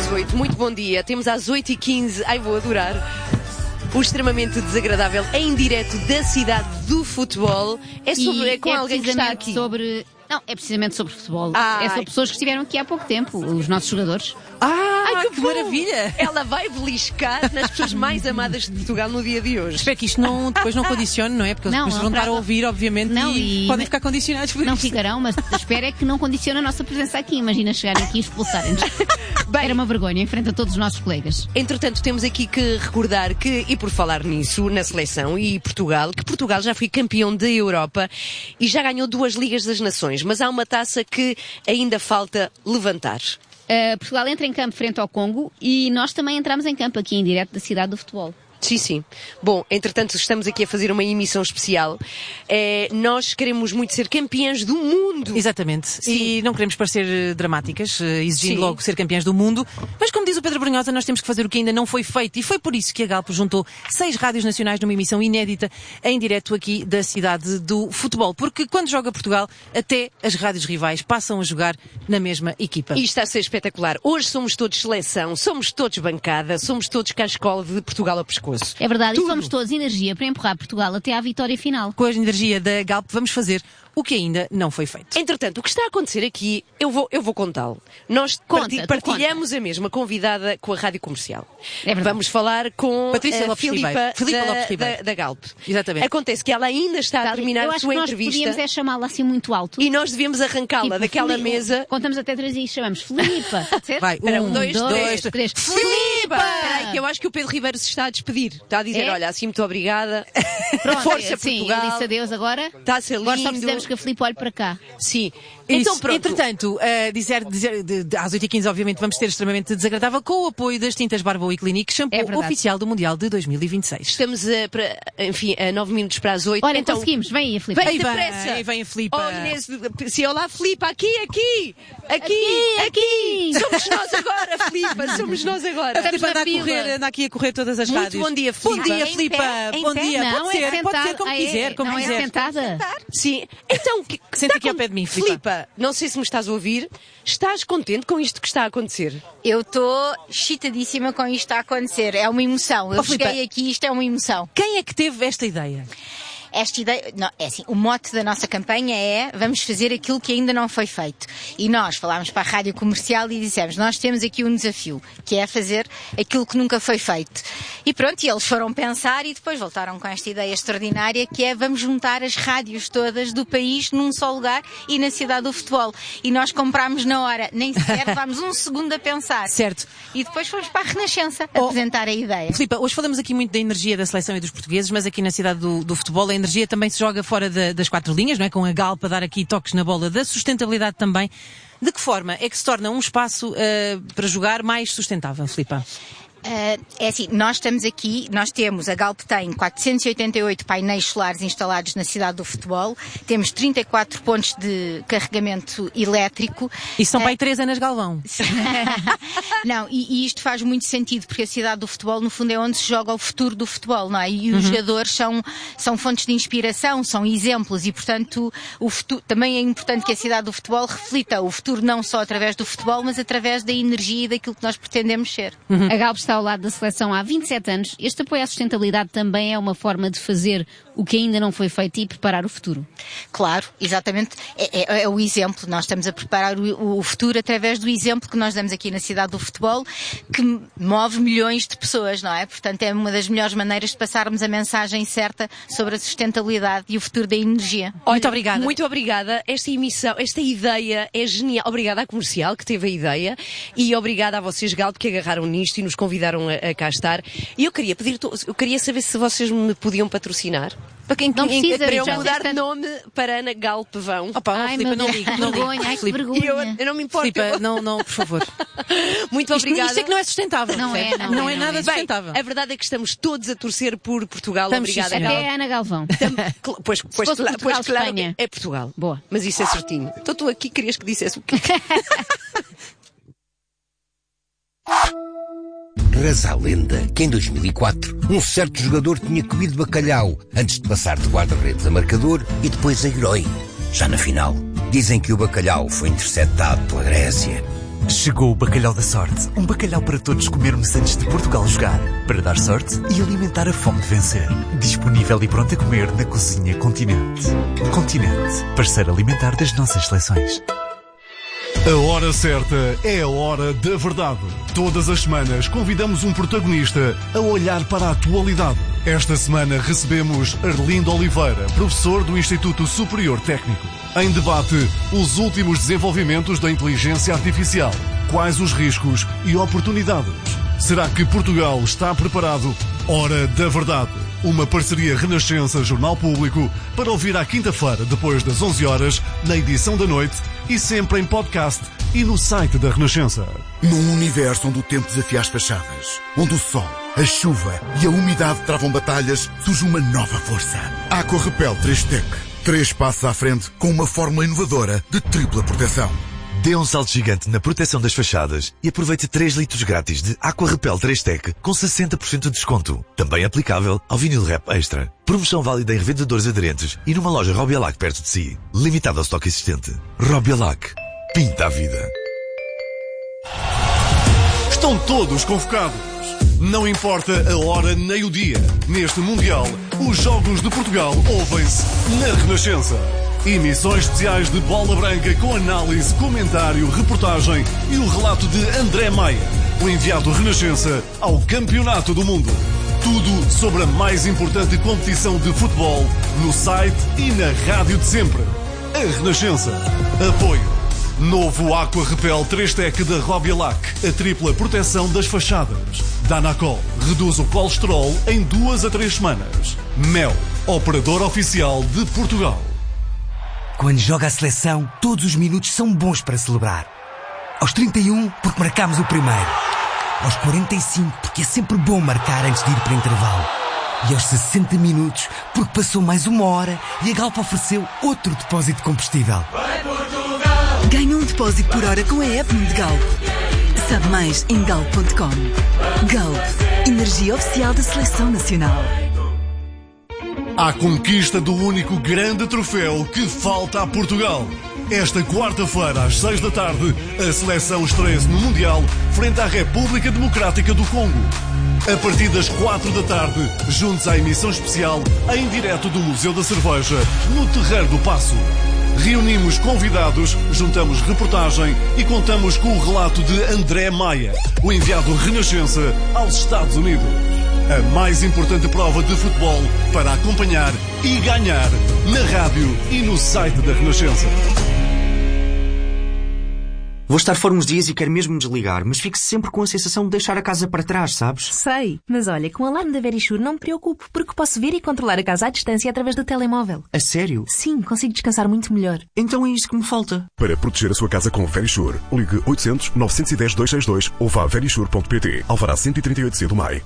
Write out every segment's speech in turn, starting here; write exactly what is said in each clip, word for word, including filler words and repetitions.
às oito. Muito bom dia. Temos às oito e quinze. Ai, vou adorar. O extremamente desagradável em direto da cidade do futebol. É, sobre, é com é alguém que está aqui. Sobre... Não, é precisamente sobre futebol. Ai. É sobre pessoas que estiveram aqui há pouco tempo, os nossos jogadores. Ah, Ai, que, que maravilha! Ela vai beliscar nas pessoas mais amadas de Portugal no dia de hoje. Espero que isto não, depois não condicione, não é? Porque eles Não, depois vão não estar a ouvir, obviamente, Não, e, e- podem ficar condicionados por Não isto. ficarão, mas espero é que não condicione a nossa presença aqui. Imagina chegarem aqui e expulsarem-nos. Bem, Era uma vergonha em frente a todos os nossos colegas. entretanto, temos aqui que recordar que, e por falar nisso, na seleção e Portugal, que Portugal já foi campeão da Europa e já ganhou duas Ligas das Nações, mas há uma taça que ainda falta levantar. Uh, Portugal entra em campo frente ao Congo e nós também entramos em campo aqui em direto da cidade do futebol. Sim, sim. Bom, entretanto, estamos aqui a fazer uma emissão especial. É, nós queremos muito ser campeãs do mundo. Exatamente. Sim. E não queremos parecer eh, dramáticas, eh, exigindo Sim. logo ser campeãs do mundo, mas como diz o Pedro Brunhosa, nós temos que fazer o que ainda não foi feito, e foi por isso que a Galp juntou seis rádios nacionais numa emissão inédita em direto aqui da cidade do futebol, porque quando joga Portugal, até as rádios rivais passam a jogar na mesma equipa. E está a ser espetacular. Hoje somos todos seleção, somos todos bancada, somos todos cascola de Portugal ao pescoço. É verdade, Tudo. e somos todos energia para empurrar Portugal até à vitória final. Com a energia da Galp vamos fazer o que ainda não foi feito. Entretanto, o que está a acontecer aqui, eu vou, eu vou contá-lo. Nós Conta, parti- tu partilhamos a mesma convidada com a Rádio Comercial. É verdade. Vamos falar com Patrícia a Lopes Filipa, Ribeiro. Filipa da, Lopes Ribeiro. da, da Galp. Exatamente. Acontece que ela ainda está a terminar Eu a acho sua que nós entrevista podíamos é chamá-la assim muito alto. e nós devíamos arrancá-la Tipo, daquela Fili- mesa. Contamos até três e chamamos Filipa. Pode ser? Vai, Espera, um, dois, dois, três. Filipa! Peraí, que eu acho que o Pedro Ribeiro se está a despedir. Está a dizer, É? olha, assim, muito obrigada. Pronto, Força, sim, Portugal. ele disse adeus agora. Está a ser Agora só lindo. precisamos que a Filipa olhe para cá. Sim. Isso. Então pronto. Entretanto, uh, dizer, dizer, de, de, às oito e quinze, obviamente, vamos ter extremamente desagradável com o apoio das tintas Barboa e Clinique, shampoo É verdade. oficial do Mundial de dois mil e vinte e seis. Estamos a, para, enfim, a nove minutos para as oito. Olha, então, conseguimos. Vem aí a Filipa. Vem Aí depressa. vem, aí vem a Filipa. Oh, Inês, se olá, Filipa, aqui, aqui, aqui, Aqui, aqui. aqui. Somos nós agora, Filipa, somos nós agora. A Filipa na anda a fila. correr, anda aqui a correr todas as Muito rádios. bom dia, Bom Filipa. dia, Em Filipa. pé, em Bom pé? dia. Não, pode é ser, sentada. pode ser como Ah, é? quiser, como Não quiser. é sentada? Sim. Então, que, Senta está aqui ao con- pé de mim, Filipa. Filipa, não sei se me estás a ouvir. Estás contente com isto que está a acontecer? Eu estou excitadíssima com isto a acontecer. É uma emoção. Eu Oh, Filipa. cheguei aqui, isto é uma emoção. Quem é que teve esta ideia? Esta ideia, não, é assim, o mote da nossa campanha é vamos fazer aquilo que ainda não foi feito. E nós falámos para a Rádio Comercial e dissemos, nós temos aqui um desafio, que é fazer aquilo que nunca foi feito. E pronto, e eles foram pensar e depois voltaram com esta ideia extraordinária que é vamos juntar as rádios todas do país num só lugar e na cidade do futebol. E nós comprámos na hora, nem sequer levámos um segundo a pensar. Certo. E depois fomos para a Renascença Oh. apresentar a ideia. Filipa, hoje falamos aqui muito da energia da seleção e dos portugueses, mas aqui na cidade do, do futebol a energia também se joga fora da- das quatro linhas, não é? Com a Galp a dar aqui toques na bola da sustentabilidade também. De que forma é que se torna um espaço uh, para jogar mais sustentável, Filipa? Uh, é assim, nós estamos aqui, nós temos, a Galp tem quatrocentos e oitenta e oito painéis solares instalados na cidade do futebol, temos trinta e quatro pontos de carregamento elétrico. E são Eh, para aí três Anas Galvão. Não, e, e isto faz muito sentido, porque a cidade do futebol, no fundo, é onde se joga o futuro do futebol, não é? E os jogadores são, são fontes de inspiração, são exemplos, e, portanto, o futuro, também é importante que a cidade do futebol reflita o futuro não só através do futebol, mas através da energia e daquilo que nós pretendemos ser. A Galp está ao lado da seleção há vinte e sete anos. Este apoio à sustentabilidade também é uma forma de fazer o que ainda não foi feito e preparar o futuro. Claro, exatamente. É, é- é o exemplo. Nós estamos a preparar o, o futuro através do exemplo que nós damos aqui na cidade do futebol, que move milhões de pessoas, não é? Portanto, é uma das melhores maneiras de passarmos a mensagem certa sobre a sustentabilidade e o futuro da energia. Muito obrigada. Muito obrigada. Esta emissão, esta ideia é genial. Obrigada à Comercial, que teve a ideia, e obrigada a vocês, Galp, que agarraram nisto e nos convidaram a, a cá estar. E eu queria pedir, eu queria saber se vocês me podiam patrocinar. Para quem Não quem- precisa, Para eu já mudar de disseste- nome para Ana Galpevão. Opa, oh, Ai, Filipa, meu não Deus, ligue, que não ligue. vergonha, ai, que Filipa, vergonha. E eu, eu não me importo. Filipa, eu- não, não, por favor. Muito Isto, obrigada. isto é que não é sustentável. Não é, percebe? não é, não é não nada é. sustentável. Bem, a verdade é que estamos todos a torcer por Portugal. Estamos, Obrigada, sim, Gal. Até a Ana Galvão. Cl- Pois, pois, fosse cla- Portugal, pois claro, Espanha. é Portugal. Boa. Mas isso é certinho. Então tu aqui querias que dissesse o quê? Reza a lenda que em dois mil e quatro um certo jogador tinha comido bacalhau antes de passar de guarda-redes a marcador e depois a herói. Já na final, dizem que o bacalhau foi interceptado pela Grécia. Chegou o bacalhau da sorte. Um bacalhau para todos comermos antes de Portugal jogar. Para dar sorte e alimentar a fome de vencer. Disponível e pronto a comer na Cozinha Continente. Continente, parceiro alimentar das nossas seleções. A hora certa é a hora da verdade. Todas as semanas convidamos um protagonista a olhar para a atualidade. Esta semana recebemos Arlindo Oliveira, professor do Instituto Superior Técnico. Em debate, os últimos desenvolvimentos da inteligência artificial. Quais os riscos e oportunidades? Será que Portugal está preparado? Hora da verdade. Uma parceria Renascença Jornal Público para ouvir à quinta-feira, depois das onze horas, na edição da noite e sempre em podcast e no site da Renascença. Num universo onde o tempo desafia as fachadas, onde o sol, a chuva e a umidade travam batalhas, surge uma nova força. Aqua Repel três Tech. Três passos à frente com uma fórmula inovadora de tripla proteção. Dê um salto gigante na proteção das fachadas e aproveite três litros grátis de Aqua Repel três Tech com sessenta por cento de desconto. Também aplicável ao vinil Rap Extra. Promoção válida em revendedores aderentes e numa loja Robialac perto de si. Limitado ao estoque existente. Robialac. Pinta a vida. Estão todos convocados. Não importa a hora nem o dia. Neste Mundial, os Jogos de Portugal ouvem-se na Renascença. Emissões especiais de Bola Branca com análise, comentário, reportagem e o relato de André Maia, o enviado Renascença ao Campeonato do Mundo. Tudo sobre a mais importante competição de futebol no site e na rádio de sempre. A Renascença. Apoio. Novo Aqua Repel três Tech da Robialac. A tripla proteção das fachadas. Danacol reduz o colesterol em duas a três semanas. Mel, operador oficial de Portugal. Quando joga a seleção, todos os minutos são bons para celebrar. Aos trinta e um, porque marcámos o primeiro. Aos quarenta e cinco, porque é sempre bom marcar antes de ir para intervalo. E aos sessenta minutos, porque passou mais uma hora e a Galp ofereceu outro depósito de combustível. Vai Portugal! Ganha um depósito por hora com a app de Galp. Sabe mais em galp ponto com. Galp, energia oficial da Seleção Nacional. À conquista do único grande troféu que falta a Portugal. Esta quarta-feira, às seis da tarde, a seleção estreia-se no Mundial frente à República Democrática do Congo. A partir das quatro da tarde, juntos à emissão especial em direto do Museu da Cerveja, no Terreiro do Paço. Reunimos convidados, juntamos reportagem e contamos com o relato de André Maia, o enviado Renascença aos Estados Unidos. A mais importante prova de futebol para acompanhar e ganhar na rádio e no site da Renascença. Vou estar fora uns dias e quero mesmo me desligar, mas fico sempre com a sensação de deixar a casa para trás, sabes? Sei, mas olha, com o alarme da Verisure não me preocupo, porque posso ver e controlar a casa à distância através do telemóvel. A sério? Sim, consigo descansar muito melhor. Então é isso que me falta. Para proteger a sua casa com Verisure, ligue oitocentos, novecentos e dez, duzentos e sessenta e dois ou vá a verisure ponto pt. Alvará cento e trinta e oito C do M A I.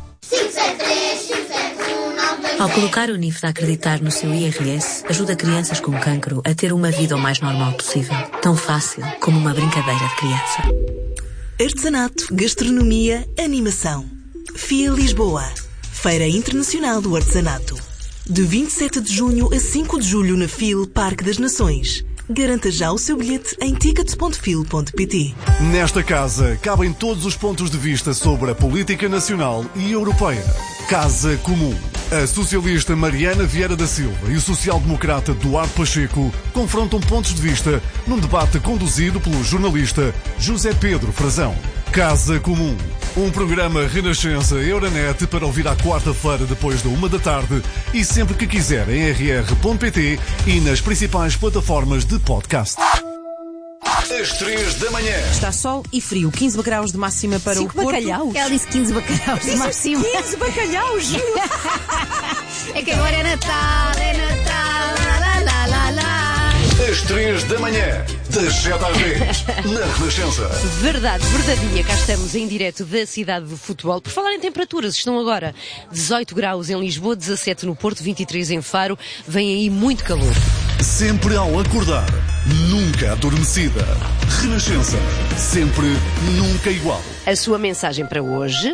Ao colocar o N I F de acreditar no seu I R S, ajuda crianças com cancro a ter uma vida o mais normal possível. Tão fácil como uma brincadeira de criança. Artesanato, gastronomia, animação. F I A Lisboa. Feira Internacional do Artesanato. De vinte e sete de junho a cinco de julho na F I L Parque das Nações. Garanta já o seu bilhete em tickets ponto f i l ponto p t. Nesta casa cabem todos os pontos de vista sobre a política nacional e europeia. Casa Comum. A socialista Mariana Vieira da Silva e o social-democrata Duarte Pacheco confrontam pontos de vista num debate conduzido pelo jornalista José Pedro Frazão. Casa Comum. Um programa Renascença Euronet para ouvir à quarta-feira depois da uma da tarde e sempre que quiser em r r ponto p t e nas principais plataformas de podcast. Às três da manhã. Está sol e frio. quinze graus de máxima para Cinco o Porto. bacalhaus. Ela disse quinze bacalhaus de máxima. quinze bacalhaus. É que agora é Natal, é Natal. Lá, lá, lá, lá. Às três da manhã, das sete às dez, na Renascença. Verdade, verdadeinha, cá estamos em direto da cidade do futebol. Por falar em temperaturas, estão agora dezoito graus em Lisboa, dezassete no Porto, vinte e três em Faro. Vem aí muito calor. Sempre ao acordar, nunca adormecida. Renascença, sempre, nunca igual. A sua mensagem para hoje...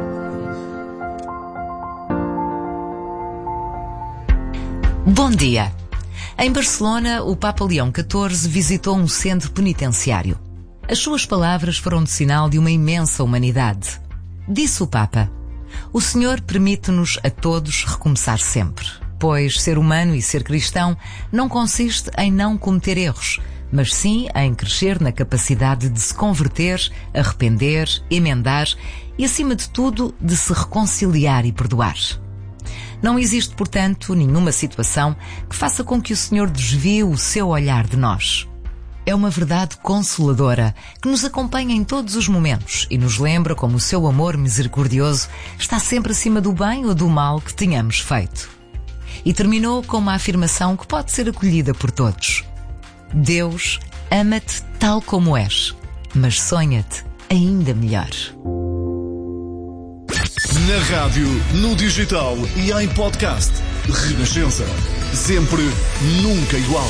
Bom dia. Em Barcelona, o Papa Leão catorze visitou um centro penitenciário. As suas palavras foram de sinal de uma imensa humanidade. Disse o Papa: o Senhor permite-nos a todos recomeçar sempre, pois ser humano e ser cristão não consiste em não cometer erros, mas sim em crescer na capacidade de se converter, arrepender, emendar e, acima de tudo, de se reconciliar e perdoar. Não existe, portanto, nenhuma situação que faça com que o Senhor desvie o seu olhar de nós. É uma verdade consoladora que nos acompanha em todos os momentos e nos lembra como o seu amor misericordioso está sempre acima do bem ou do mal que tenhamos feito. E terminou com uma afirmação que pode ser acolhida por todos. Deus ama-te tal como és, mas sonha-te ainda melhor. Na rádio, no digital e em podcast. Renascença. Sempre, nunca igual.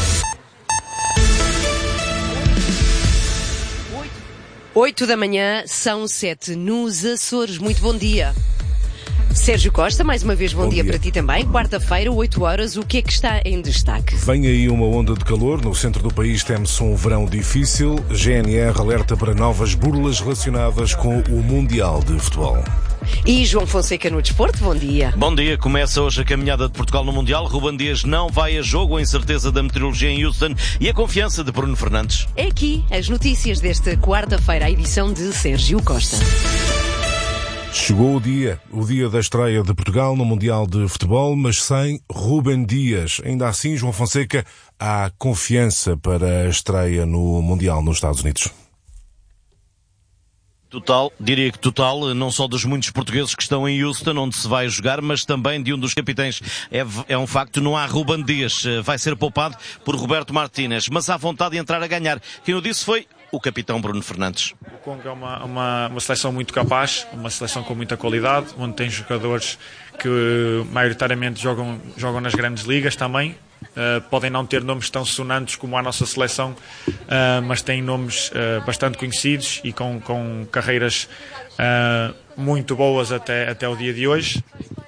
Oito da manhã, são sete nos Açores. Muito bom dia. Sérgio Costa, mais uma vez bom, bom dia, dia para ti também. Quarta-feira, oito horas, o que é que está em destaque? Vem aí uma onda de calor. No centro do país teme-se um verão difícil. G N R alerta para novas burlas relacionadas com o Mundial de Futebol. E João Fonseca no desporto, bom dia. Bom dia, começa hoje a caminhada de Portugal no Mundial. Ruben Dias não vai a jogo, a incerteza da meteorologia em Houston e a confiança de Bruno Fernandes. É aqui as notícias desta quarta-feira, a edição de Sérgio Costa. Chegou o dia, o dia da estreia de Portugal no Mundial de Futebol, mas sem Ruben Dias. Ainda assim, João Fonseca, há confiança para a estreia no Mundial nos Estados Unidos. Total, diria que total, não só dos muitos portugueses que estão em Houston, onde se vai jogar, mas também de um dos capitães. É, é um facto, não há Ruben Dias, vai ser poupado por Roberto Martínez, mas há vontade de entrar a ganhar. Quem o disse foi o capitão Bruno Fernandes. O Congo é uma, uma, uma seleção muito capaz, uma seleção com muita qualidade, onde tem jogadores que maioritariamente jogam, jogam nas grandes ligas também. Uh, podem não ter nomes tão sonantes como a nossa seleção, uh, mas têm nomes uh, bastante conhecidos e com, com carreiras uh, muito boas até, até o dia de hoje.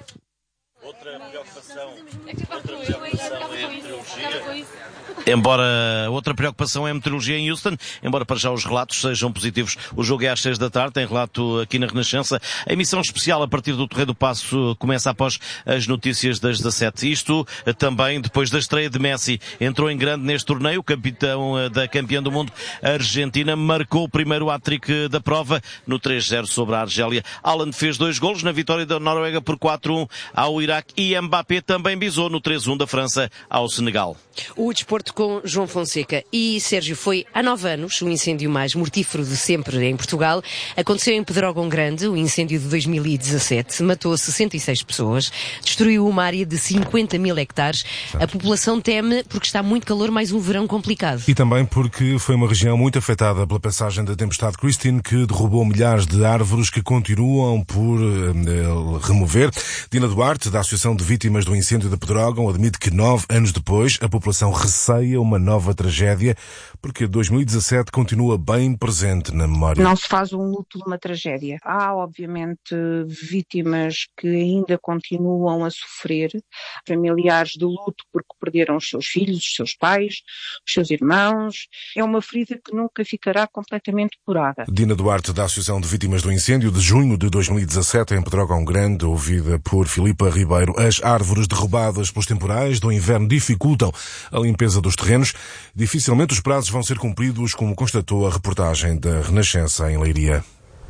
Outra preocupação, outra preocupação é a meteorologia. Embora outra preocupação é a meteorologia em Houston, embora para já os relatos sejam positivos. O jogo é às seis da tarde, tem relato aqui na Renascença. A emissão especial a partir do Torreio do Paço começa após as notícias das dezassete. Isto também depois da estreia de Messi. Entrou em grande neste torneio, o capitão da campeã do mundo, a Argentina, marcou o primeiro hat-trick da prova no três zero sobre a Argélia. Haaland fez dois golos na vitória da Noruega por quatro a um ao Iraque e Mbappé também bisou no três a um da França ao Senegal. O desporto com João Fonseca. E, Sérgio, foi há nove anos o incêndio mais mortífero de sempre em Portugal. Aconteceu em Pedrógão Grande, o incêndio de dois mil e dezassete. Matou sessenta e seis pessoas, destruiu uma área de cinquenta mil hectares. A população teme porque está muito calor, mais um verão complicado. E também porque foi uma região muito afetada pela passagem da tempestade Christine, que derrubou milhares de árvores que continuam por uh, remover. Dina Duarte, da Associação de Vítimas do Incêndio de Pedrógão, admite que nove anos depois a população receia uma nova tragédia, porque dois mil e dezassete continua bem presente na memória. Não se faz um luto de uma tragédia. Há, obviamente, vítimas que ainda continuam a sofrer, familiares de luto porque perderam os seus filhos, os seus pais, os seus irmãos. É uma ferida que nunca ficará completamente curada. Dina Duarte, da Associação de Vítimas do Incêndio, de junho de dois mil e dezassete, em Pedrógão Grande, ouvida por Filipa Ribeiro. As árvores derrubadas pelos temporais do inverno dificultam a limpeza dos terrenos. Dificilmente os prazos vão ser cumpridos, como constatou a reportagem da Renascença em Leiria.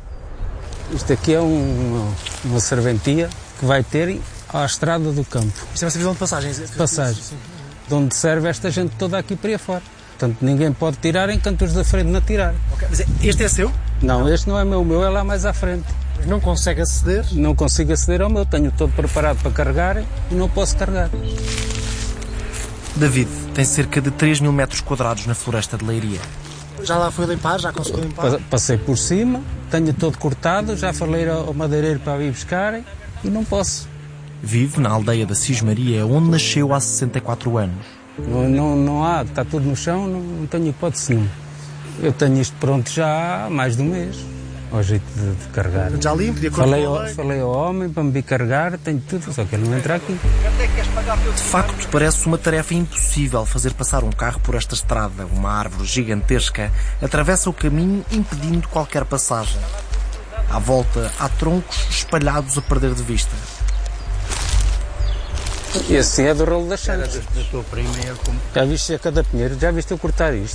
Isto aqui é um, uma serventia que vai ter à estrada do campo. Isto é uma visão de passagens? Passagem. De onde serve esta gente toda aqui para aí fora. Portanto, ninguém pode tirar enquanto os da frente não tirar. Okay. Mas este é seu? Não, este não é meu. O meu é lá mais à frente. Mas não consegue aceder? Não consigo aceder ao meu. Tenho todo preparado para carregar e não posso carregar. David tem cerca de três mil metros quadrados na floresta de Leiria. Já lá foi limpar? Já conseguiu limpar? Passei por cima, tenho todo cortado, já falei ao madeireiro para vir buscarem e não posso. Vive na aldeia da Cismaria, onde nasceu há sessenta e quatro anos. Não, não, não há, está tudo no chão, não, não tenho hipótese nenhuma. Eu tenho isto pronto já há mais de um mês. ao jeito de, de carregar. Já limpo, de acordo falei com a ao, lei. falei ao homem para me vir carregar, tenho tudo, só que ele não entra aqui. De facto, parece uma tarefa impossível fazer passar um carro por esta estrada. Uma árvore gigantesca atravessa o caminho impedindo qualquer passagem. À volta, há troncos espalhados a perder de vista. E assim é do rolo das Santas. Já viste a cada pinheiro? Já viste eu cortar isto?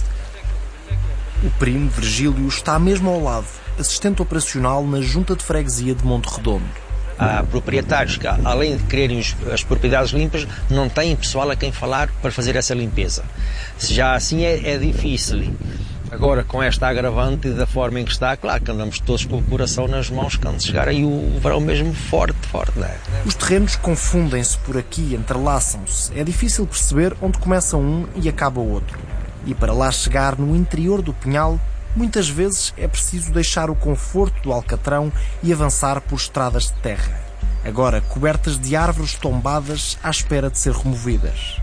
O primo, Virgílio, está mesmo ao lado, assistente operacional na Junta de Freguesia de Monte Redondo. Há proprietários que, além de quererem as propriedades limpas, não têm pessoal a quem falar para fazer essa limpeza. Se já assim é, é difícil. Agora, com esta agravante da forma em que está, claro que andamos todos com o coração nas mãos quando chegar aí o verão mesmo forte, forte, não é? Os terrenos confundem-se por aqui, entrelaçam-se. É difícil perceber onde começa um e acaba o outro. E para lá chegar no interior do Pinhal, muitas vezes é preciso deixar o conforto do alcatrão e avançar por estradas de terra, agora cobertas de árvores tombadas à espera de ser removidas.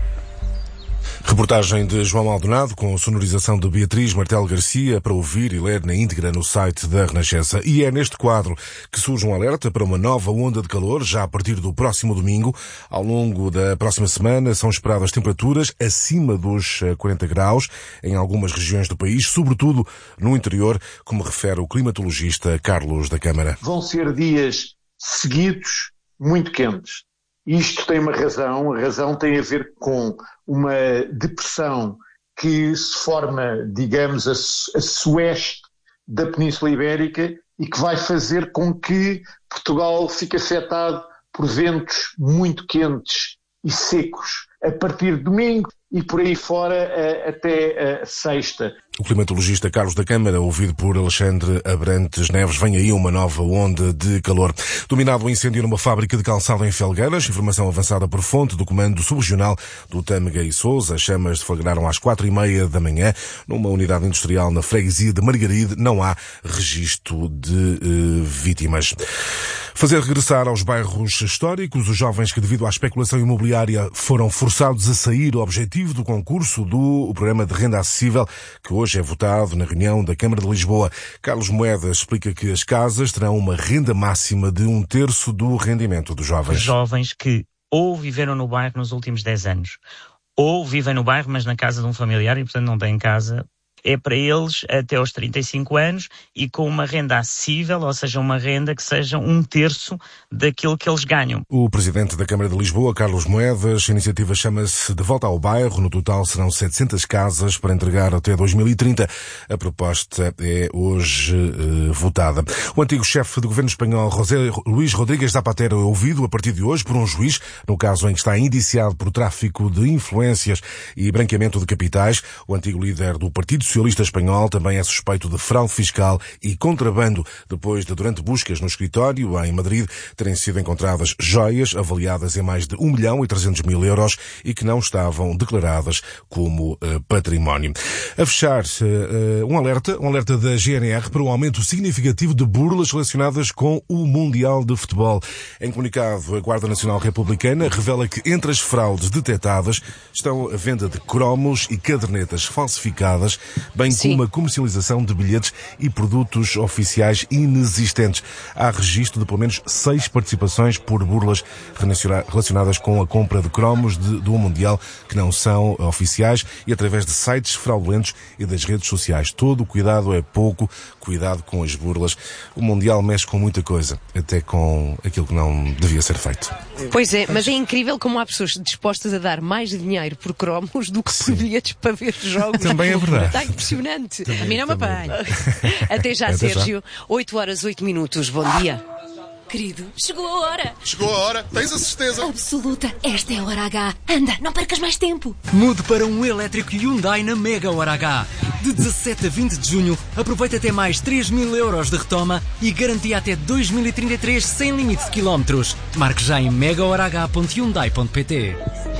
Reportagem de João Maldonado com sonorização de Beatriz Martel Garcia para ouvir e ler na íntegra no site da Renascença. E é neste quadro que surge um alerta para uma nova onda de calor já a partir do próximo domingo. Ao longo da próxima semana são esperadas temperaturas acima dos quarenta graus em algumas regiões do país, sobretudo no interior, como refere o climatologista Carlos da Câmara. Vão ser dias seguidos muito quentes. Isto tem uma razão, a razão tem a ver com uma depressão que se forma, digamos, a, a sueste da Península Ibérica e que vai fazer com que Portugal fique afetado por ventos muito quentes e secos a partir de domingo e por aí fora até a sexta. O climatologista Carlos da Câmara, ouvido por Alexandre Abrantes Neves. Vem aí uma nova onda de calor. Dominado o incêndio numa fábrica de calçado em Felgueiras, informação avançada por fonte do Comando Subregional do Tâmega e Sousa. As chamas deflagraram às quatro e meia da manhã numa unidade industrial na freguesia de Margaride. Não há registro de uh, vítimas. Fazer regressar aos bairros históricos os jovens que, devido à especulação imobiliária, foram forçados a sair. O objetivo do concurso do Programa de Renda Acessível, que hoje é votado na reunião da Câmara de Lisboa. Carlos Moedas explica que as casas terão uma renda máxima de um terço do rendimento dos jovens. Os jovens que ou viveram no bairro nos últimos dez anos, ou vivem no bairro, mas na casa de um familiar e, portanto, não têm casa. É para eles até aos trinta e cinco anos e com uma renda acessível, ou seja, uma renda que seja um terço daquilo que eles ganham. O Presidente da Câmara de Lisboa, Carlos Moedas, a iniciativa chama-se De Volta ao Bairro. No total serão setecentas casas para entregar até dois mil e trinta. A proposta é hoje uh, votada. O antigo chefe do governo espanhol, José Luís Rodríguez Zapatero, é ouvido a partir de hoje por um juiz, no caso em que está indiciado por tráfico de influências e branqueamento de capitais. O antigo líder do Partido Socialista Espanhol também é suspeito de fraude fiscal e contrabando, depois de, durante buscas no escritório em Madrid, terem sido encontradas joias avaliadas em mais de um milhão e trezentos mil euros e que não estavam declaradas como uh, património. A fechar, uh, um alerta, um alerta da G N R para um aumento significativo de burlas relacionadas com o Mundial de Futebol. Em comunicado, a Guarda Nacional Republicana revela que entre as fraudes detectadas estão a venda de cromos e cadernetas falsificadas, bem Sim. como a comercialização de bilhetes e produtos oficiais inexistentes. Há registro de pelo menos seis participações por burlas relacionadas com a compra de cromos de, do Mundial que não são oficiais e através de sites fraudulentos e das redes sociais. Todo o cuidado é pouco, cuidado com as burlas. O Mundial mexe com muita coisa, até com aquilo que não devia ser feito. Pois é, mas é incrível como há pessoas dispostas a dar mais dinheiro por cromos do que por Sim. bilhetes para ver jogos. Também é verdade. Está impressionante. A mim não me apanha. Até já, Até Sérgio. já. oito horas, oito minutos. Bom dia. Querido, chegou a hora. Chegou a hora, tens a certeza? Absoluta, esta é a hora H. Anda, não percas mais tempo. Mude para um elétrico Hyundai na Mega Hora H. De dezassete a vinte de junho, aproveita até mais três mil euros de retoma e garantia até dois mil e trinta e três sem limite de quilómetros. Marque já em mega hora h ponto hyundai ponto p t.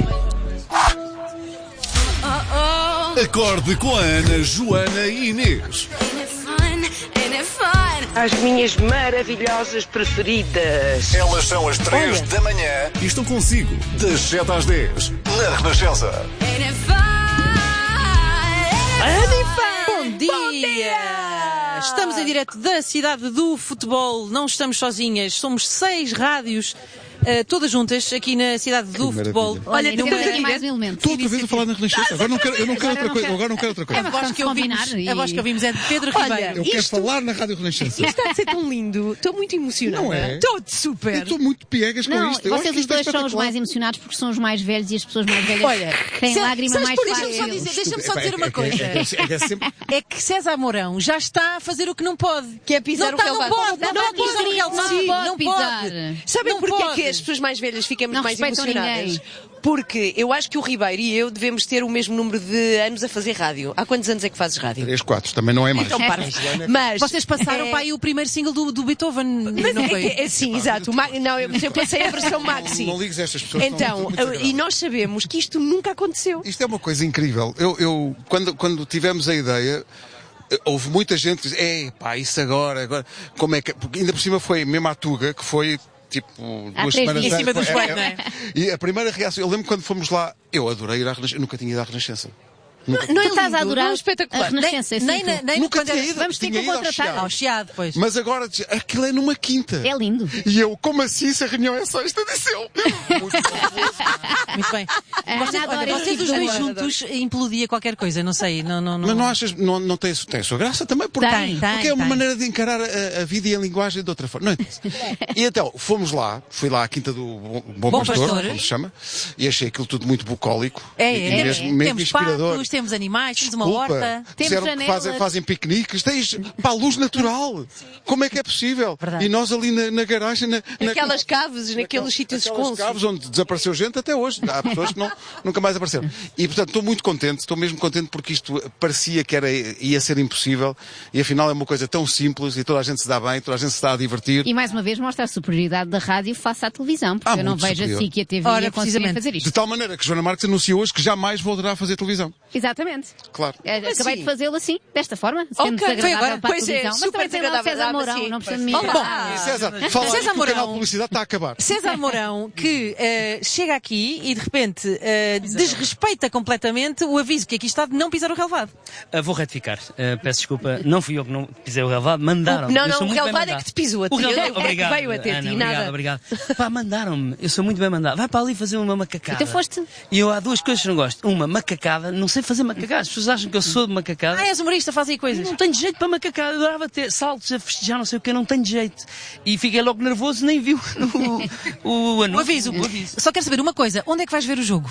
Acorde com a Ana, Joana e Inês. As minhas maravilhosas preferidas. Elas são as três Olha. da manhã e estão consigo das sete às dez na Renascença. Bom dia! estamos em direto da cidade do futebol, não estamos sozinhas, somos seis rádios. Uh, todas juntas aqui na cidade do que futebol. Olha, Olha temos aqui mais um elemento. Estou outra vez a falar na Renascença. Agora não quero, eu não quero outra coisa. Agora não quero outra coisa. É a, voz que ouvimos, e... a voz que ouvimos é de Pedro Olha, Ribeiro. Eu quero isto... falar na Rádio Renascença. Isto está a ser tão lindo. Estou muito emocionada. Não é? Estou super. Eu estou muito piegas com não, isto. Eu vocês os dois são os mais emocionados porque são os mais velhos e as pessoas mais velhas Olha, têm lágrima mais fácil. Deixa-me só dizer, deixa-me só dizer uma coisa. É que César Mourão já está a fazer o que não pode. Que é pisar não o tá, relvado. Não pode, não, não, não, não, não, pode, não não pode. Sabem não porquê pode. que as pessoas mais velhas ficamos não mais emocionadas? Ninguém. Porque eu acho que o Ribeiro e eu devemos ter o mesmo número de anos a fazer rádio. Há quantos anos é que fazes rádio? três, quatro, também não é mais. Então, para. Mas vocês passaram é... para aí o primeiro single do, do Beethoven, mas não é foi? Que, é, sim, exato. O Ma... Não, eu, eu passei a versão maxi. Não, não ligues a estas pessoas. Então, muito, muito e nós sabemos que isto nunca aconteceu. Isto é uma coisa incrível. Eu, eu quando, quando tivemos a ideia, houve muita gente que disse, é pá, isso agora, agora, como é que... Porque ainda por cima foi mesmo a Tuga, que foi... Tipo, duas semanas em cima dos é, banhos, não é? E a primeira reação, eu lembro quando fomos lá, eu adorei ir à Renascença, eu nunca tinha ido à Renascença. Nunca. Não, não é tu estás a adorar não, espetacular. a Renascença. Nem, nem, nem nunca tinha ido. Vamos ter que contratar. Ao Chiado, pois. Mas agora, aquilo é numa quinta. É lindo. E eu, como assim, se a reunião é sexta? Disse eu. Muito, Muito bem. Vocês, olha, vocês os dois juntos implodia qualquer coisa, não sei. Não, não, não. Mas não achas, não, não tem, tem a sua graça também? Porque, tem, porque tem, é uma tem. maneira de encarar a, a vida e a linguagem de outra forma. Não é? E então, fomos lá, fui lá à Quinta do Bom, Bom, Bom Pastor, Pastor, como se chama, e achei aquilo tudo muito bucólico. É, e, é, e mesmo, é. mesmo Temos inspirador. patos, temos animais, temos uma Desculpa, horta. Temos disseram que fazem, fazem piqueniques, tens pá, luz natural. Como é que é possível? Verdade. E nós ali na, na garagem, na, Aquelas na, caves, naqueles sítios esconsos. caves onde desapareceu gente até hoje. Há pessoas que não, nunca mais apareceram. E portanto estou muito contente, estou mesmo contente porque isto parecia que era, ia ser impossível e afinal é uma coisa tão simples e toda a gente se dá bem, toda a gente se está a divertir. E mais uma vez mostra a superioridade da rádio face à televisão, porque Ah, eu não muito vejo superior. assim que a T V Ora, ia conseguir precisamente. fazer isto. De tal maneira que Joana Marques anunciou hoje que jamais voltará a fazer televisão. Exatamente. Claro. É, Mas Acabei sim. de fazê-lo assim, desta forma, Ok, sendo foi desagradável agora. para a Pois é, televisão. Mas super também tem lá o desagradável, César ah, Mourão, sim. não precisa de mim. Bom, Ah. César, fala aí César que o canal Mourão. de publicidade está a acabar. César Mourão, que eh, chega aqui e de repente eh, desrespeita completamente o aviso que aqui está de não pisar o relvado. Uh, vou retificar. Uh, peço desculpa. Não fui eu que não pisei o relvado. Mandaram. Não, Eu não, sou o muito bem relvado é mandado. que te pisou a ti. O relvado, É que obrigado, veio até Ana, ti, obrigado, nada. obrigado. Pá, mandaram-me. Eu sou muito bem mandado. Vai para ali fazer uma macacada. Então foste. E eu há duas coisas que não gosto. Uma, macacada. Não sei fazer macacada. As pessoas acham que eu sou de macacada. Ah, és humorista, faz aí coisas. Não tenho jeito para macacada. Eu adorava ter saltos a festejar, não sei o que. Não tenho jeito. E fiquei logo nervoso, nem vi o, o, o, O aviso. o aviso. Só quero saber uma coisa. Onde é que vais ver o jogo?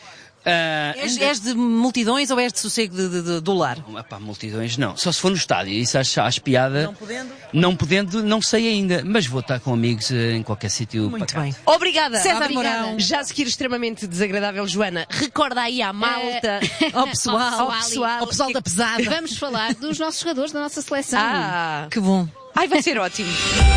Uh, És, ainda- és de multidões ou és de sossego de, de, de- do lar? Ah, pá, multidões não. Só se for no estádio. Isso acho, acho piada. Não podendo? Não podendo, não sei ainda. Mas vou estar com amigos eh, em qualquer sítio. Muito para bem. Obrigada. César Obrigada. Mourão. Já a seguir extremamente desagradável, Joana. Recorda aí à malta, Ao pessoal. Ao ao pessoal, Ao pessoal da pesada. Vamos falar dos nossos jogadores da nossa seleção. Ah, Que bom. ai, vai ser ótimo.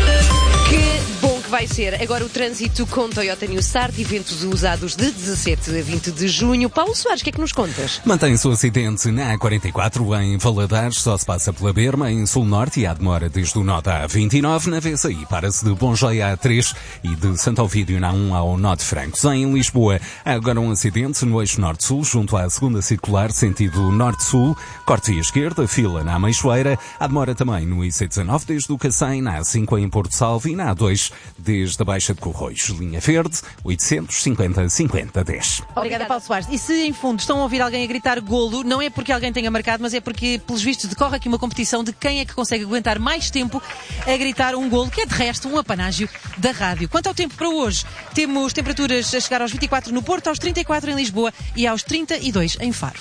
Que bom que vai ser. Agora o trânsito com Toyota New Start, eventos usados de dezassete a vinte de junho. Paulo Soares, o que é que nos contas? Mantém-se o acidente na A quarenta e quatro em Valadares, só se passa pela Berma, em Sul Norte, e há demora desde o Nó da A vinte e nove, na V C I para-se de Bom Joia à A três e de Santo Ovídio na A um ao Nó de Francos. Em Lisboa, há agora um acidente no eixo Norte-Sul, junto à segunda circular, sentido Norte-Sul, corte à esquerda, fila na Ameixoeira. Há demora também no I C dezanove, desde o Cacém, na A cinco em Porto Salvo e na A dois, desde a Baixa de Corroios. Linha Verde, oitocentos e cinquenta, cinquenta, dez. Obrigada, Paulo Soares. E se em fundo estão a ouvir alguém a gritar golo, não é porque alguém tenha marcado, mas é porque, pelos vistos, decorre aqui uma competição de quem é que consegue aguentar mais tempo a gritar um golo, que é de resto um apanágio da rádio. Quanto ao tempo para hoje, temos temperaturas a chegar aos vinte e quatro no Porto, aos trinta e quatro em Lisboa e aos trinta e dois em Faro.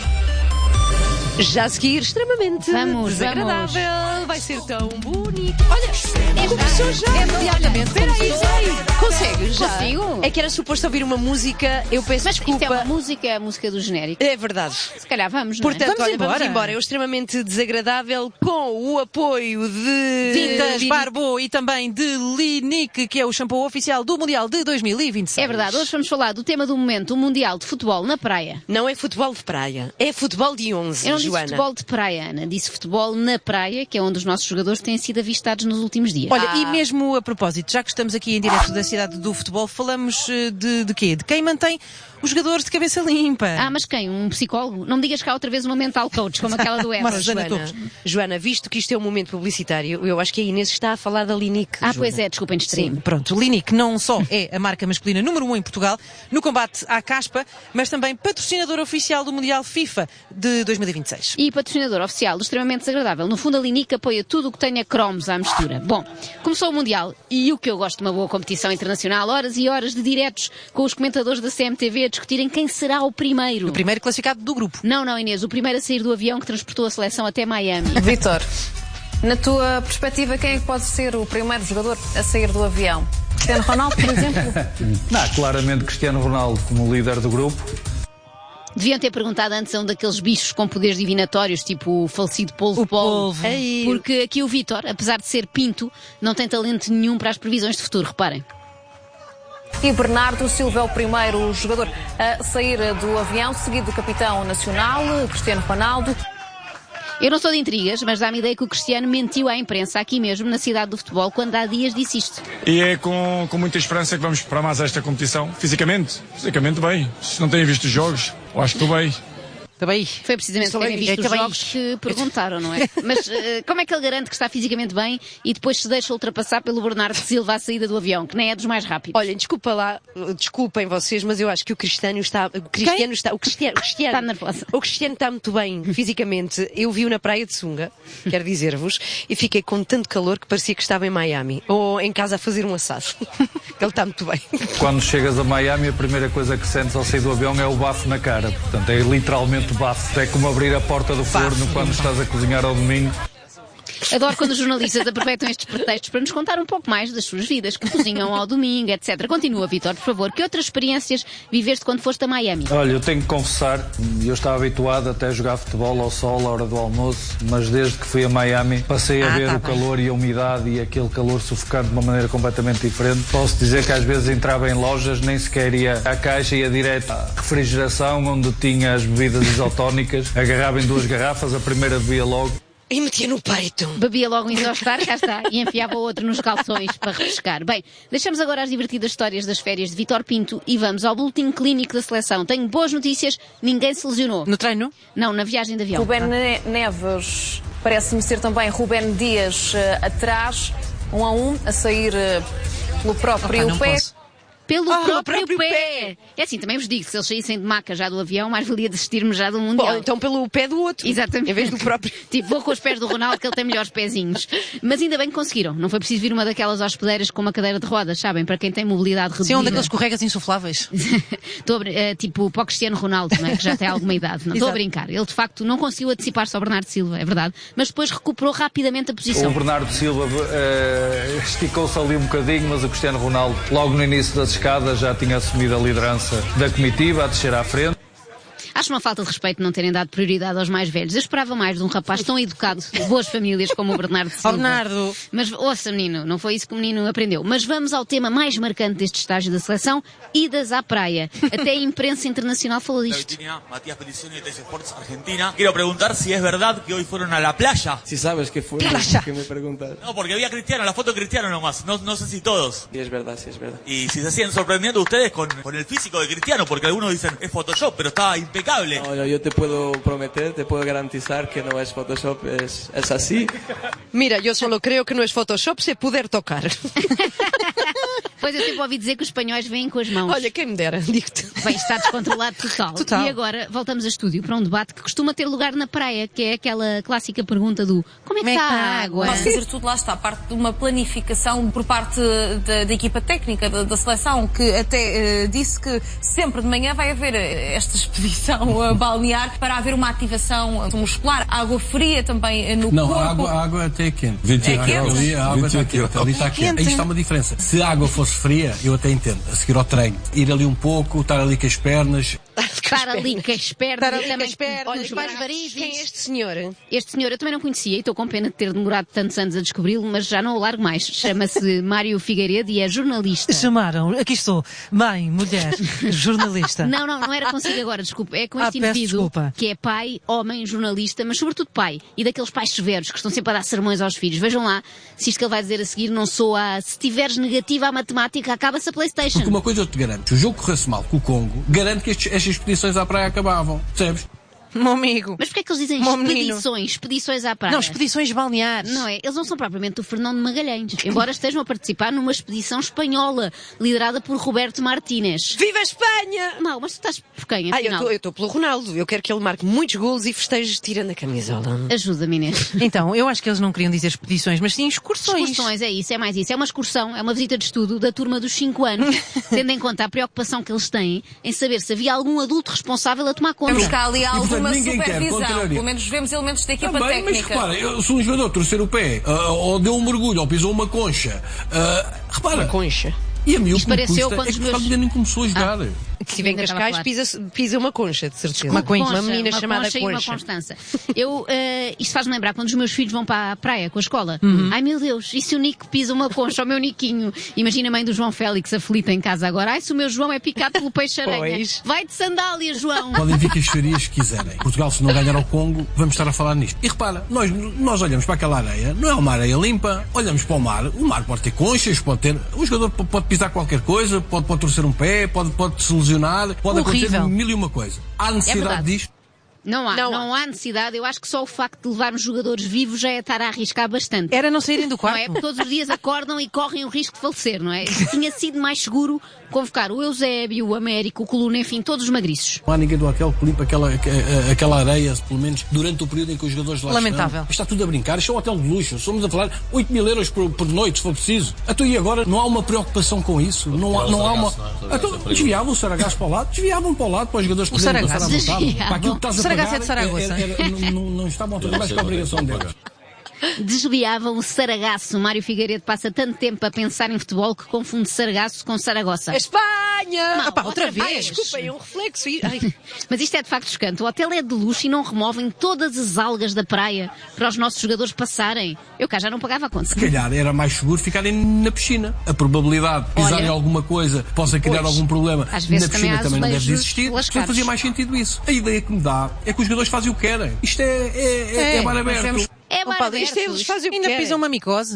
Já a seguir, extremamente Vamos, desagradável. Vai ser tão bonito. Olha, começou já. É imediatamente. Espera aí, espera aí. Consegues já? Consigo. É que era suposto ouvir uma música, eu peço Mas desculpa. isto é uma música, é a música do genérico. É verdade. Se calhar vamos, não é? Portanto, Vamos olha, embora. vamos embora. É o extremamente desagradável com o apoio de... Tintas de- Barbo e também de Linique, que é o shampoo oficial do Mundial de dois mil e vinte e seis. É verdade, hoje vamos falar do tema do momento, o Mundial de Futebol na praia. Não é futebol de praia, é futebol de onze, Eu não disse Joana. futebol de praia, Ana, disse futebol na praia, que é onde os nossos jogadores têm sido avistados nos últimos dias. Olha, Ah. e mesmo a propósito, já que estamos aqui em direto da cidade do futebol, falamos de, de quê? De quem mantém os jogadores de cabeça limpa. Ah, mas quem? Um psicólogo? Não me digas cá outra vez uma mental coach, como aquela do Ever. Joana, Joana, visto que isto é um momento publicitário, eu acho que a Inês está a falar da Linic. Ah, pois é, desculpem, distraí-me. Sim, pronto. Linic não só é a marca masculina número um em Portugal, no combate à caspa, mas também patrocinador oficial do Mundial FIFA de dois mil e vinte e seis. E patrocinador oficial do Extremamente Desagradável. No fundo, a Linic apoia tudo o que tenha cromos à mistura. Bom, começou o Mundial e o que eu gosto de uma boa competição internacional, horas e horas de diretos com os comentadores da C M T V a discutirem quem será o primeiro. O primeiro classificado do grupo. Não, não, Inês, o primeiro a sair do avião que transportou a seleção até Miami. Vítor, na tua perspectiva, quem é que pode ser o primeiro jogador a sair do avião? Cristiano Ronaldo, por exemplo? Não, claramente Cristiano Ronaldo como líder do grupo. Deviam ter perguntado antes a um daqueles bichos com poderes divinatórios, tipo o falecido polvo polvo. Porque aqui o Vítor, apesar de ser pinto, não tem talento nenhum para as previsões de futuro, reparem. E Bernardo Silva é o primeiro jogador a sair do avião, seguido do capitão nacional, Cristiano Ronaldo. Eu não sou de intrigas, mas dá-me ideia que o Cristiano mentiu à imprensa aqui mesmo, na cidade do futebol, quando há dias disse isto. E é com, com muita esperança que vamos para mais esta competição. Fisicamente, fisicamente bem. Se não têm visto os jogos, eu acho que estou bem. Também. Foi precisamente terem visto os jogos que perguntaram, não é? Mas uh, como é que ele garante que está fisicamente bem e depois se deixa ultrapassar pelo Bernardo Silva à saída do avião, que nem é dos mais rápidos? Olhem, desculpa lá, desculpem vocês, mas eu acho que o Cristiano está... O Cristiano Quem? está... O Cristiano, o Cristiano, está nervosa. O Cristiano está muito bem fisicamente. Eu vi-o na praia de Sunga, quero dizer-vos, e fiquei com tanto calor que parecia que estava em Miami. Ou em casa a fazer um assado. Ele está muito bem. Quando chegas a Miami, a primeira coisa que sentes ao sair do avião é o bafo na cara. Portanto, é literalmente bafo. É como abrir a porta do forno quando estás a cozinhar ao domingo. Adoro quando os jornalistas aproveitam estes pretextos para nos contar um pouco mais das suas vidas, que cozinham ao domingo, etcétera. Continua, Vítor, por favor. Que outras experiências viveste quando foste a Miami? Olha, eu tenho que confessar, eu estava habituado até a jogar futebol ao sol, à hora do almoço, mas desde que fui a Miami passei a ah, ver tá o bem. calor e a umidade e aquele calor sufocante de uma maneira completamente diferente. Posso dizer que às vezes entrava em lojas, nem sequer ia à caixa, ia direto à refrigeração, onde tinha as bebidas isotónicas, agarrava em duas garrafas, a primeira bebia logo. E metia no peito. Bebia logo um isostar, cá está, e enfiava o outro nos calções para refrescar. Bem, deixamos agora as divertidas histórias das férias de Vítor Pinto e vamos ao boletim clínico da seleção. Tenho boas notícias, ninguém se lesionou. No treino? Não, na viagem de avião. Rubén Neves, parece-me ser também Rubén Dias uh, atrás, um a um, a sair uh, pelo próprio Opa, pé. Posso. Pelo ah, próprio, próprio pé. pé. É assim, também vos digo, se eles saíssem de maca já do avião, mais valia desistir-me já do Mundial. Bom, então pelo pé do outro. Exatamente. Em vez do próprio. Tipo, vou com os pés do Ronaldo, que ele tem melhores pezinhos. Mas ainda bem que conseguiram. Não foi preciso vir uma daquelas hospedeiras com uma cadeira de rodas, sabem? Para quem tem mobilidade reduzida. Sim, um daqueles escorregas insufláveis. Estou a, uh, tipo, para o Cristiano Ronaldo, não é? Que já tem alguma idade. Não estou a brincar. Ele, de facto, não conseguiu antecipar-se ao Bernardo Silva, é verdade. Mas depois recuperou rapidamente a posição. O Bernardo Silva uh, esticou-se ali um bocadinho, mas o Cristiano Ronaldo, logo no início das escadas, já tinha assumido a liderança da comitiva, a descer à frente. Acho uma falta de respeito não terem dado prioridade aos mais velhos. Eu esperava mais de um rapaz tão educado, de boas famílias como o Bernardo Silva. Oh, Bernardo! Mas, ouça, menino, não foi isso que o menino aprendeu. Mas vamos ao tema mais marcante deste estágio da seleção, idas à praia. Até a imprensa internacional falou disto. Matías Pelicioni de T S Sports Argentina. Quero perguntar se é verdade que hoje foram à playa. Si sabes que fue que me preguntas. No, porque había Cristiano, la foto de Cristiano nomás. No, no sé si todos. Sí, es verdad, sí, es verdad. Y si se siguen sorprendiendo ustedes con, con el físico de Cristiano, porque algunos dicen es Photoshop, pero está impecable. No, no, yo te puedo prometer, te puedo garantizar que no es Photoshop, es, es así. Mira, yo solo creo que no es Photoshop se puder tocar. Pois eu sempre ouvi dizer que os espanhóis vêm com as mãos. Olha, quem me dera, digo-te. Bem, está descontrolado total. total. E agora voltamos a estúdio para um debate que costuma ter lugar na praia, que é aquela clássica pergunta do como é que está a água? Posso dizer tudo, lá está, parte de uma planificação por parte da, da equipa técnica da, da seleção, que até uh, disse que sempre de manhã vai haver esta expedição uh, balnear para haver uma ativação muscular. Água fria também uh, no Não, corpo. Não, a água, a água até é quente. vinte e oito graus ali, a água está quente. Ali está quente. Aí está uma diferença. Se a água fosse fria, eu até entendo. A seguir ao treino, ir ali um pouco, estar ali com as pernas. Estar ali que espera. Estar ali que espera. Olha, os mais varizes. Quem é este senhor? Este senhor eu também não conhecia e estou com pena de ter demorado tantos anos a descobri-lo, mas já não o largo mais. Chama-se Mário Figueiredo e é jornalista. Chamaram, aqui estou, mãe, mulher, jornalista. Não, não, não era consigo agora, desculpa. É com Ah, este peço indivíduo desculpa. que é pai, homem, jornalista, mas sobretudo pai. E daqueles pais severos que estão sempre a dar sermões aos filhos. Vejam lá, se isto que ele vai dizer a seguir não soa, se tiveres negativa à matemática, acaba-se a PlayStation. Porque uma coisa eu te garanto, se o jogo corresse mal com o Congo, garanto que estes, estas expedições à praia acabavam, percebes? Meu amigo. Mas porquê é que eles dizem Meu menino. expedições? Expedições à praia? Não, expedições balneares. Não é? Eles não são propriamente o Fernando Magalhães, embora estejam a participar numa expedição espanhola, liderada por Roberto Martínez. Viva a Espanha! Não, mas tu estás por quem, Ah, eu afinal? estou pelo Ronaldo. Eu quero que ele marque muitos golos e festeje tirando a camisola. Ajuda-me, Inês. Então, eu acho que eles não queriam dizer expedições, mas sim excursões. Excursões, é isso, é mais isso. É uma excursão, é uma visita de estudo da turma dos cinco anos, tendo em conta a preocupação que eles têm em saber se havia algum adulto responsável a tomar conta. Temos cá ali E, portanto, alguma ninguém quer, supervisão. contraria. Pelo menos vemos elementos da equipa Também, mas técnica. repara, eu, se um jogador torcer o pé, ah, ou deu um mergulho, ou pisou uma concha, ah, repara. Uma concha. E a mim o Isto que me pareceu custa quando é os que meus- o Portugal ainda nem começou a jogar. Se estiver em Ainda estava a Cascais, falar. pisa, pisa uma concha, de certeza. Uma concha, Uma menina uma chamada concha e uma Concha. Constança. Eu, eh, isto faz-me lembrar quando os meus filhos vão para a praia com a escola. Uhum. Ai meu Deus, e se o Nico pisa uma concha ao meu Niquinho? Imagina a mãe do João Félix aflita em casa agora. Ai, se o meu João é picado pelo peixe-aranha. Pois. Vai de sandália, João. Podem vir que as teorias que quiserem. Portugal, se não ganhar ao Congo, vamos estar a falar nisto. E repara, nós, nós olhamos para aquela areia, não é uma areia limpa, olhamos para o mar, o mar pode ter conchas, pode ter. O jogador pode, pode pisar qualquer coisa, pode, pode torcer um pé, pode, pode se lesionar, pode Horrível. acontecer mil e uma coisa. Há necessidade verdade. disto? Não há, Não não, há necessidade. Eu acho que só o facto de levarmos jogadores vivos já é estar a arriscar bastante. Era não saírem do Não quarto. é? Porque todos os dias acordam e correm o risco de falecer, não é? Tinha sido mais seguro convocar o Eusébio, o Américo, o Coluna, enfim, todos os magriços. Não há ninguém do hotel que limpa aquela, aquela, aquela areia, pelo menos durante o período em que os jogadores lá Lamentável. estão. Isto está tudo a brincar, isto é um hotel de luxo. Somos a falar oito mil euros por, por noite, se for preciso. Então, e agora não há uma preocupação com isso? Não há, não há uma. Então, desviavam o Saragasso para o lado, desviavam para o lado para os jogadores O poderem passar à Saragasso. vontade. Desviavam. Para aquilo que estás O a Saragasso pagar, é de Saragoça. era- era- não, não, não estavam a fazer mais que a obrigação deles. Desviavam o Saragasso. Mário Figueiredo passa tanto tempo a pensar em futebol que confunde Saragasso com Saragossa. A Espanha! Não, Ah, pá, outra outra vez! Ai, vez. desculpem, é um reflexo. Ai. Mas isto é de facto chocante. O hotel é de luxo e não removem todas as algas da praia para os nossos jogadores passarem. Eu cá já não pagava a conta. Se calhar era mais seguro ficarem na piscina. A probabilidade de pisarem Olha, alguma coisa possa criar pois, algum problema às vezes na também piscina há também não deve azulejos existir. Portanto, lascados. fazia mais sentido isso. A ideia que me dá é que os jogadores fazem o que querem. Isto é, é, é, É, é bar nós aberto. vemos- É bar Opa, aberto. isto é, eles fazem o que Ainda querem. pisam uma micose.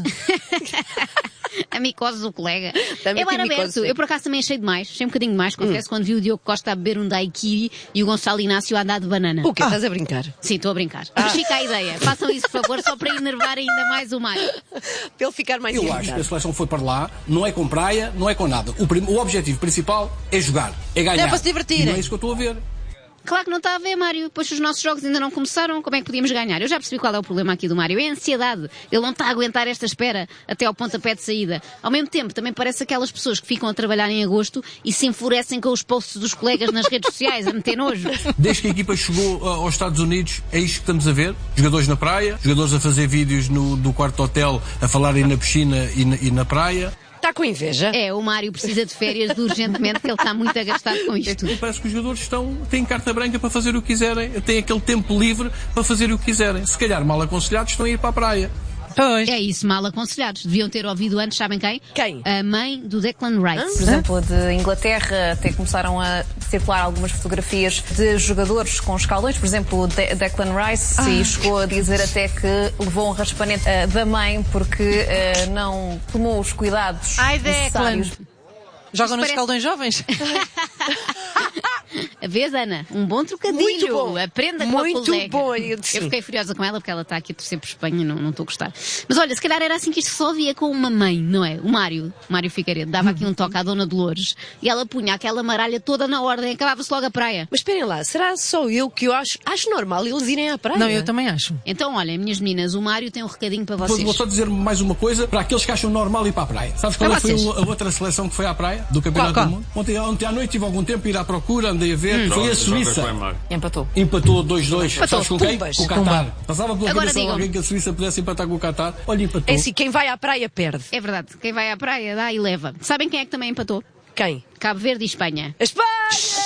A micose do colega. Também é bar tem micose, aberto. sim. Eu por acaso também achei demais. Achei um bocadinho demais. Confesso, quando vi o Diogo Costa a beber um daiquiri e o Gonçalo Inácio a andar de banana. O que estás a brincar? Sim, estou a brincar. Mas fica a ideia. Façam isso, por favor, só para enervar ainda mais o Mário. Para ele ficar mais Eu acho irritado. que a seleção foi para lá, não é com praia, não é com nada. O, prim- o objetivo principal é jogar, é ganhar. É para se divertirem. E não é isso que eu estou a ver. Claro que não está a ver, Mário. Pois se os nossos jogos ainda não começaram, como é que podíamos ganhar? Eu já percebi qual é o problema aqui do Mário. É a ansiedade. Ele não está a aguentar esta espera até ao pontapé de saída. Ao mesmo tempo, também parece aquelas pessoas que ficam a trabalhar em agosto e se enfurecem com os posts dos colegas nas redes sociais, a meter nojo. Desde que a equipa chegou uh, aos Estados Unidos, é isto que estamos a ver. Jogadores na praia, jogadores a fazer vídeos no, do quarto de hotel, a falarem na piscina e na, e na praia. Está com inveja? É, o Mário precisa de férias de urgentemente, que ele está muito agastado com isto. E parece que os jogadores estão, têm carta branca para fazer o que quiserem, têm aquele tempo livre para fazer o que quiserem. Se calhar mal aconselhados estão a ir para a praia. Pois. É isso, mal aconselhados. Deviam ter ouvido antes, sabem quem? Quem? A mãe do Declan Rice. Por exemplo, de Inglaterra, até começaram a circular algumas fotografias de jogadores com escaldões. Por exemplo, o De Declan Rice, Ah. e chegou a dizer até que levou um raspanete uh, da mãe porque uh, não tomou os cuidados Ai, Declan. necessários. Jogam nos parece- escaldões jovens? A vez, Ana, um bom trocadilho. Muito bom. Aprenda com Muito a colega. bom. Eu fiquei furiosa com ela porque ela está aqui a torcer por Espanha e não, não estou a gostar. Mas olha, se calhar era assim que isto se resolvia com uma mãe, não é? O Mário, o Mário Figueiredo, dava aqui um toque à Dona Dolores e ela punha aquela maralha toda na ordem, acabava-se logo a praia. Mas esperem lá, será só eu que eu acho, acho normal eles irem à praia? Não, eu também acho. Então, olhem, minhas meninas, o Mário tem um recadinho para Depois vocês. vou só dizer mais uma coisa para aqueles que acham normal ir para a praia. Sabes qual Para é que foi vocês. a outra seleção que foi à praia do Campeonato Qual, do qual? Mundo? Ontem, ontem à noite tive algum tempo a ir à procura, andei a ver. Foi a Suíça. Empatou. Empatou dois a dois. Empatou, Sabes com quem? pumbas. Com o Qatar. Passava pela Agora cabeça de digam-me. alguém que a Suíça pudesse empatar com o Qatar. Olha, empatou. É assim, quem vai à praia perde. É verdade, quem vai à praia dá e leva. Sabem quem é que também empatou? Quem? Cabo Verde e Espanha. A Espanha!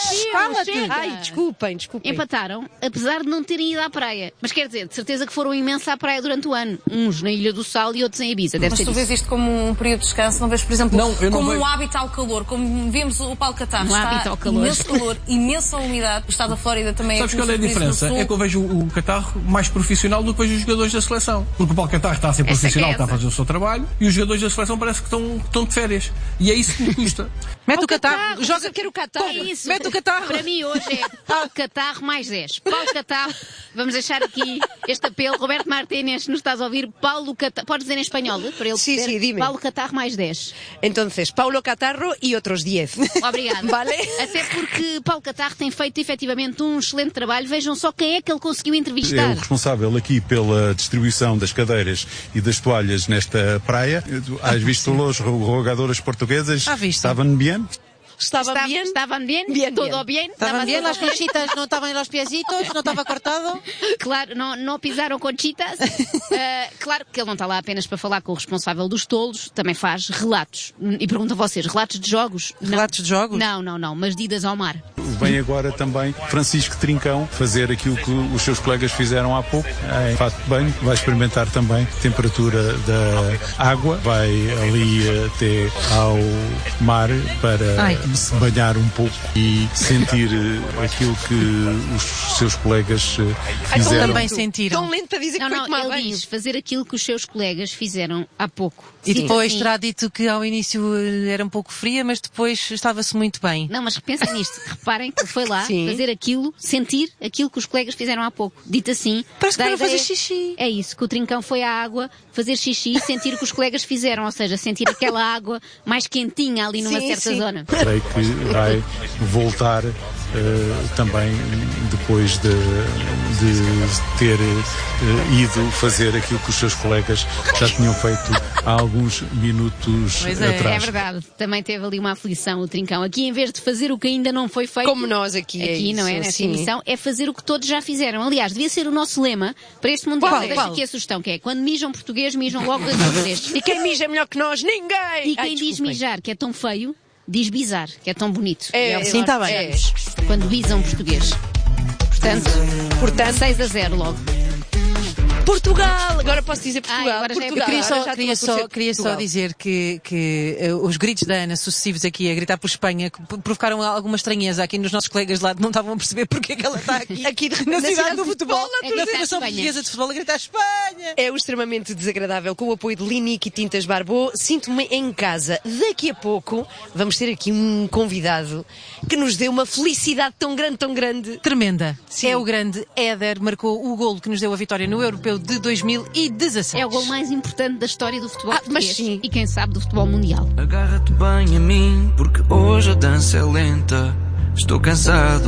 chega. Ai, desculpem, desculpem. Empataram, apesar de não terem ido à praia. Mas quer dizer, de certeza que foram imenso à praia durante o ano. Uns na Ilha do Sal e outros em Ibiza. Deve Mas ser tu isso. vês isto como um período de descanso, não vês, por exemplo, Não, eu não como vejo. um hábito ao calor, como vimos o Paulo Catarro. Um Está hábito ao calor. imenso calor, imensa umidade. O estado da Flórida também Sabes é qual é a conhecido por isso diferença? no sul. É que eu vejo o o Catarro mais profissional do que vejo os jogadores da seleção. Porque o Paulo Catarro está a ser Essa profissional, é está a essa. fazer o seu trabalho, e os jogadores da seleção parece que estão, estão de férias. E é isso que me custa. Mete o catarro, Catarro, joga. Eu quero o catarro. É isso. Mete o catarro. Para mim hoje é Paulo Catarro mais dez. Paulo Catarro, vamos deixar aqui este apelo. Roberto Martínez, nos estás a ouvir? Paulo Catarro, podes dizer em espanhol? Para ele Sí, dizer sí, dime. Paulo Catarro mais dez. Entonces, Paulo Catarro e outros dez. Obrigada. Vale? Até porque Paulo Catarro tem feito efetivamente um excelente trabalho. Vejam só quem é que ele conseguiu É entrevistar. o responsável aqui pela distribuição das cadeiras e das toalhas nesta praia. Has visto os jogadores portugueses? Ah, visto. Estavam bem? Estava Está- bien? Estaban bien, Bien, todo bien. Estaban estaba bien, todo las conchitas no estaban en los piecitos, no estaba cortado. Claro, não, não pisaram conchitas. Uh, claro que ele não está lá apenas para falar com o responsável dos tolos, também faz relatos. E pergunto a vocês, relatos de jogos? Relatos não. de jogos? Não, não, não, mas de idas ao mar. Vem agora também Francisco Trincão fazer aquilo que os seus colegas fizeram há pouco, em fato de banho. Vai experimentar também a temperatura da água, vai ali até ao mar para Ai. se banhar um pouco e sentir eh, aquilo que os seus colegas eh, fizeram. Também sentiram. Tão lento a dizer Não, que foi não, tomar ele banho. diz fazer aquilo que os seus colegas fizeram há pouco. E Sim. depois Sim. terá dito que ao início eh, era um pouco fria, mas depois estava-se muito bem. Não, mas pensem nisto. Reparem que ele foi lá Sim. fazer aquilo, sentir aquilo que os colegas fizeram há pouco. Dito assim. Parece que dá a foram fazer ideia- xixi. É isso, que o Trincão foi à água fazer xixi e sentir o que os colegas fizeram. Ou seja, sentir aquela água mais quentinha ali numa Sim, certa sim. zona. Creio que vai voltar eh, também depois de, de ter eh, ido fazer aquilo que os seus colegas já tinham feito há alguns minutos Pois é. atrás. É verdade, também teve ali uma aflição o Trincão. Aqui, em vez de fazer o que ainda não foi feito, Como nós aqui, é aqui não é? isso, Nesta sim. emissão, é fazer o que todos já fizeram. Aliás, devia ser o nosso lema para este Mundial. Qual? Deixa Qual? aqui a sugestão, que é quando mijam português, mijam logo dois ou três. E quem mija melhor que nós? Ninguém! E quem Ai, diz desculpem. mijar, que é tão feio, diz bizar, que é tão bonito. É, E o que sim, nós tá bem. precisamos. Quando bisam português. Portanto, portanto, seis a zero logo. Portugal! Agora posso dizer Portugal. Ai, agora já é Portugal. Eu queria Agora só, já queria estou a só, torcer queria só Portugal. dizer que, que eh, os gritos da Ana sucessivos aqui a gritar por Espanha que p- provocaram alguma estranheza aqui nos nossos colegas de lá, não estavam a perceber porque é que ela está aqui, Aqui de- na, na cidade do de futebol, futebol, a na gritar Federação Espanha. Portuguesa de Futebol a gritar Espanha. É o extremamente desagradável com o apoio de Linique e Tintas Barbô. Sinto-me em casa. Daqui a pouco vamos ter aqui um convidado que nos deu uma felicidade tão grande, tão grande. Tremenda. Sim. É o grande Éder, marcou o golo que nos deu a vitória no Europeu de dois mil e dezasseis. É o gol mais importante da história do futebol Ah, mas português. sim. E quem sabe do futebol mundial. Agarra-te bem a mim, porque hoje a dança é lenta. Estou cansado